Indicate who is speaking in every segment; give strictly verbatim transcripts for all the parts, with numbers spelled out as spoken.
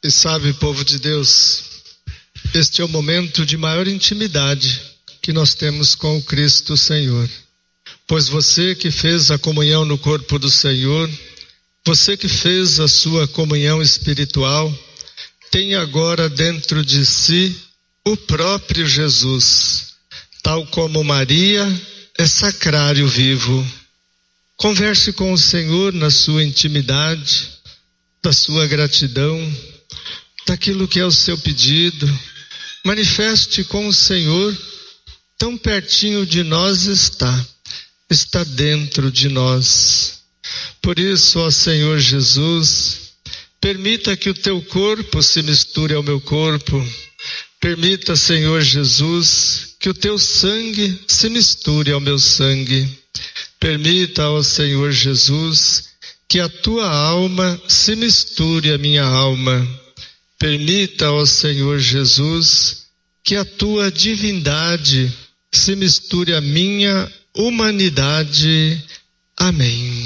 Speaker 1: E sabe, povo de Deus, este é o momento de maior intimidade que nós temos com o Cristo Senhor. Pois você que fez a comunhão no corpo do Senhor, você que fez a sua comunhão espiritual, tem agora dentro de si o próprio Jesus, tal como Maria é sacrário vivo. Converse com o Senhor na sua intimidade, da sua gratidão, daquilo que é o seu pedido. Manifeste com o Senhor, tão pertinho de nós está, está dentro de nós. Por isso, ó Senhor Jesus, permita que o teu corpo se misture ao meu corpo. Permita, Senhor Jesus, que o teu sangue se misture ao meu sangue. Permita, ó Senhor Jesus, que a tua alma se misture à minha alma. Permita, ó Senhor Jesus, que a tua divindade se misture à minha humanidade. Amém.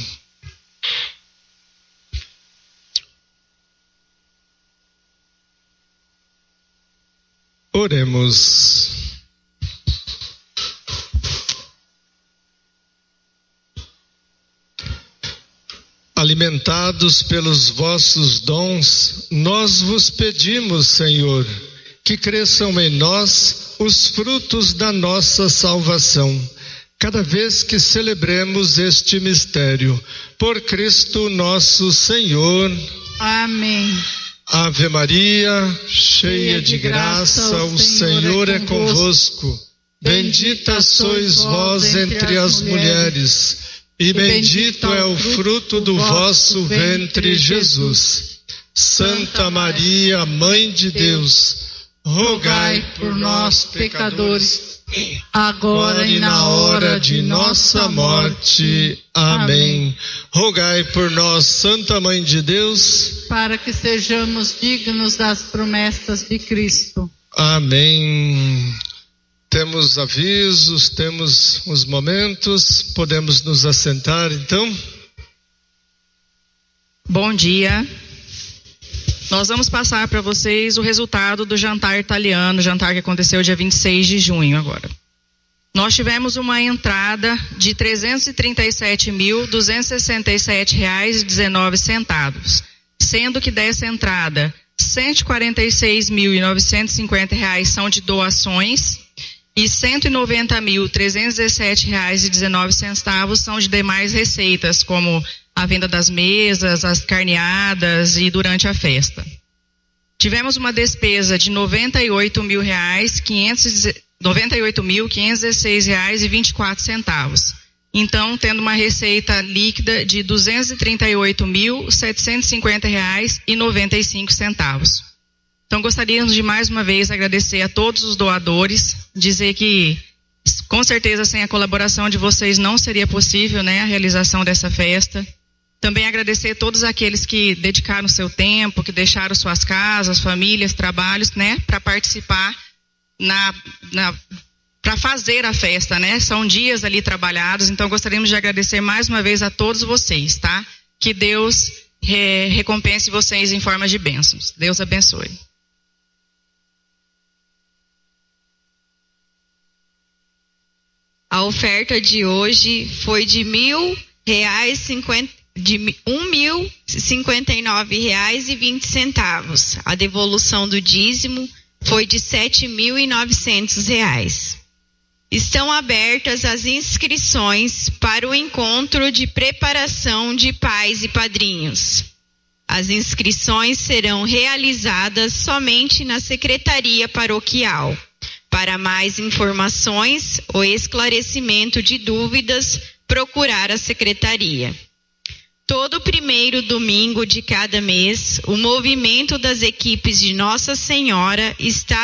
Speaker 1: Oremos. Alimentados pelos vossos dons, nós vos pedimos, Senhor, que cresçam em nós os frutos da nossa salvação, cada vez que celebremos este mistério. Por Cristo nosso Senhor.
Speaker 2: Amém.
Speaker 1: Ave Maria, cheia de graça, o Senhor é convosco. Bendita sois vós entre as mulheres, e bendito é o fruto do vosso ventre, Jesus. Santa Maria, Mãe de Deus, rogai por nós, pecadores, agora e na hora de nossa morte. Amém. Rogai por nós, Santa Mãe de Deus,
Speaker 2: para que sejamos dignos das promessas de Cristo.
Speaker 1: Amém. Temos avisos, temos os momentos, podemos nos assentar então?
Speaker 3: Bom dia. Nós vamos passar para vocês o resultado do jantar italiano, jantar que aconteceu dia vinte e seis de junho agora. Nós tivemos uma entrada de trezentos e trinta e sete mil, duzentos e sessenta e sete reais e dezenove centavos, sendo que dessa entrada, cento e quarenta e seis mil e novecentos e cinquenta reais são de doações e cento e noventa mil, trezentos e dezessete reais e dezenove centavos são de demais receitas, como a venda das mesas, as carneadas e durante a festa. Tivemos uma despesa de noventa e oito mil reais, quinhentos, noventa e oito mil, quinhentos e dezesseis reais e vinte e quatro centavos. Então, tendo uma receita líquida de duzentos e trinta e oito mil, setecentos e cinquenta reais e noventa e cinco centavos. Então, gostaríamos de mais uma vez agradecer a todos os doadores, dizer que com certeza sem a colaboração de vocês não seria possível, né, a realização dessa festa. Também agradecer a todos aqueles que dedicaram seu tempo, que deixaram suas casas, famílias, trabalhos, né, para participar na, na para fazer a festa, né? São dias ali trabalhados, então gostaríamos de agradecer mais uma vez a todos vocês, tá? Que Deus re, recompense vocês em forma de bênçãos. Deus abençoe.
Speaker 4: A oferta de hoje foi de mil reais, cinquenta, de um mil cinquenta e nove reais e vinte centavos. A devolução do dízimo foi de sete mil e novecentos reais. Estão abertas as inscrições para o encontro de preparação de pais e padrinhos. As inscrições serão realizadas somente na Secretaria Paroquial. Para mais informações ou esclarecimento de dúvidas, procurar a Secretaria. Todo primeiro domingo de cada mês, o movimento das equipes de Nossa Senhora está